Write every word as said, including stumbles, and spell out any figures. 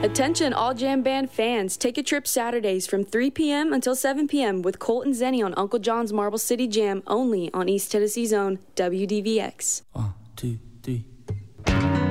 Attention all Jam Band fans, take a trip Saturdays from three p.m. until seven p.m. with Colt and Zenny on Uncle John's Marble City Jam only on East Tennessee's own W D V X. One, two, three.